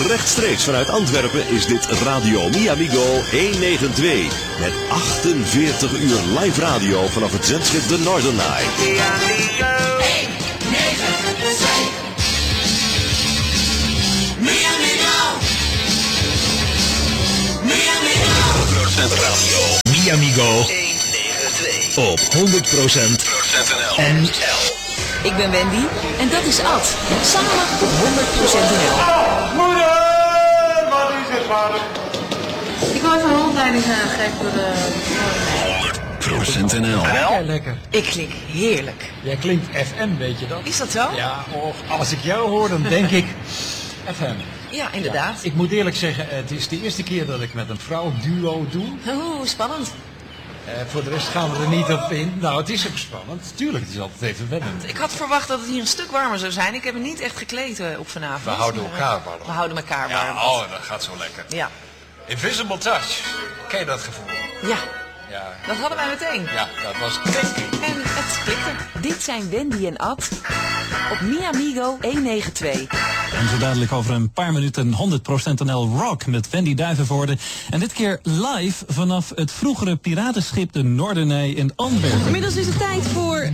Rechtstreeks vanuit Antwerpen is dit Radio Mi Amigo 192. Met 48 uur live radio vanaf het zendschip de Noorderney. Mi Amigo 192. Mi Amigo. Mi Amigo. 100% radio. Mi Amigo 192. Op 100% NL. Ik ben Wendy en dat is Ad. Samen op 100% NL. Moeder, wat is het vader? Ik wil even een rondleiding geven door de... 100% NL. Lekker. Ik klink heerlijk. Jij klinkt FM, weet je dat? Is dat zo? Ja, als ik jou hoor, dan denk ik FM. Ja, inderdaad. Ik moet eerlijk zeggen, het is de eerste keer dat ik met een vrouw duo doe. Oeh, spannend. Voor de rest gaan we er niet op in. Nou, het is ook spannend. Tuurlijk, het is altijd even wennen. Ik had verwacht dat het hier een stuk warmer zou zijn. Ik heb me niet echt gekleed op vanavond. We houden elkaar warm. We houden elkaar warm. Ja, oh, dat gaat zo lekker. Ja. Invisible Touch. Ken je dat gevoel? Ja, Ja. dat hadden wij meteen. Ja, dat was klik. En het klikte. Dit zijn Wendy en Ad op Mi Amigo 192. En zo dadelijk over een paar minuten 100% NL Rock met Wendy Duivenvoorde. En dit keer live vanaf het vroegere piratenschip de Noorderney in Antwerpen. Inmiddels is het tijd voor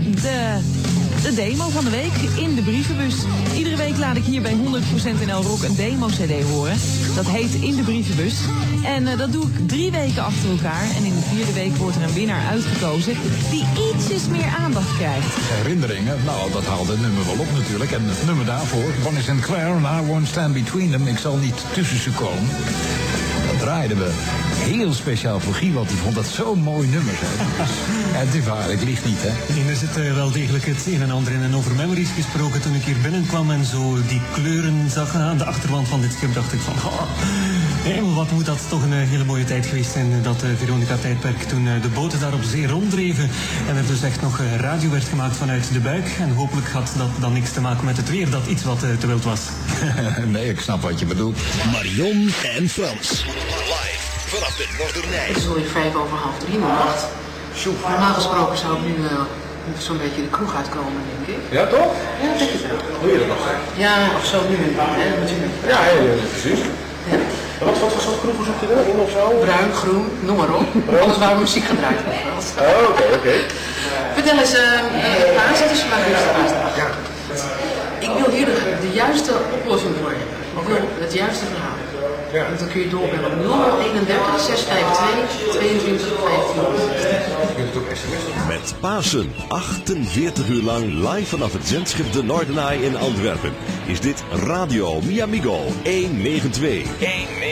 de demo van de week in de brievenbus. Iedere week laat ik hier bij 100% NL Rock een demo-cd horen. Dat heet In de brievenbus. En dat doe ik 3 weken achter elkaar. En in de 4e week wordt er een winnaar uitgekozen die ietsjes meer aandacht krijgt. Herinneringen, nou dat haalt het nummer wel op natuurlijk. En het nummer daarvoor, Bonnie Sinclair en I Won't Stand Between Them. Ik zal niet tussen ze komen. Dat draaiden we heel speciaal voor Guy, want die vond dat zo'n mooi nummer. Het is waar, ik lieg niet, hè. Er zit wel degelijk het een en ander in. En over memories gesproken, toen ik hier binnenkwam en zo die kleuren zag aan de achterwand van dit schip, dacht ik van... wat moet dat toch een hele mooie tijd geweest zijn, dat Veronica-tijdperk, toen de boten daar op zee ronddreven en er dus echt nog radio werd gemaakt vanuit de buik. En hopelijk had dat dan niks te maken met het weer, dat iets wat te wild was. Nee, ik snap wat je bedoelt. Marion en Frans. Live vanaf de Noorderney. Het is alweer 2:55 in de nacht. Normaal gesproken zou ik nu zo'n beetje de kroeg uitkomen, denk ik. Ja, toch? Ja, dat denk ik wel. Doe je dat nog steeds? Ja, of zo nu, hè, natuurlijk. Ja, precies. Ja. Wat voor soort kroegen zoek je er? In of zo? Bruin, groen, noem maar op. Alles waar muziek gedraaid wordt. Oké. Vertel eens, paas, dat is vandaag de paasdag. Ja. Ik wil hier de juiste oplossing voor je. Ik wil het juiste verhaal. Ja. En dan kun je doorbellen op 031 652 22 15. Je kunt het ook sms'en. Met Pasen, 48 uur lang live vanaf het zendschip de Noorderney in Antwerpen. Is dit Radio Mi Amigo 192.